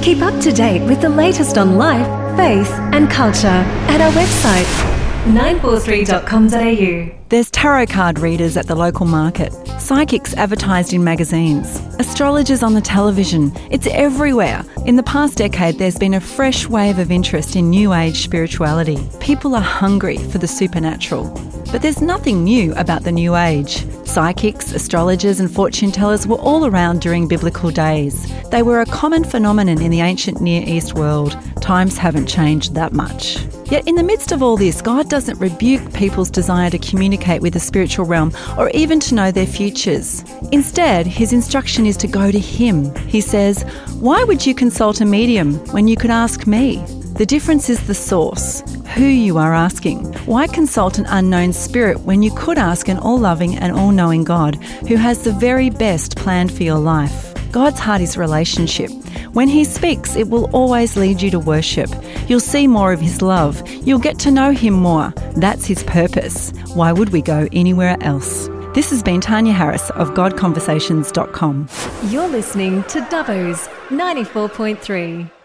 Keep up to date with the latest on life, faith and culture at our website 943.com.au. There's tarot card readers at the local market, psychics advertised in magazines, astrologers on the television. It's everywhere. In the past decade, there's been a fresh wave of interest in New Age spirituality. People are hungry for the supernatural. But there's nothing new about the New Age. Psychics, astrologers and fortune tellers were all around during biblical days. They were a common phenomenon in the ancient Near East world. Times haven't changed that much. Yet in the midst of all this, God doesn't rebuke people's desire to communicate with the spiritual realm or even to know their futures. Instead, his instruction is to go to him. He says, "Why would you consult a medium when you could ask me?" The difference is the source, who you are asking. Why consult an unknown spirit when you could ask an all-loving and all-knowing God who has the very best planned for your life? God's heart is relationship. When he speaks, it will always lead you to worship. You'll see more of his love. You'll get to know him more. That's his purpose. Why would we go anywhere else? This has been Tanya Harris of GodConversations.com. You're listening to Dubbo's 94.3.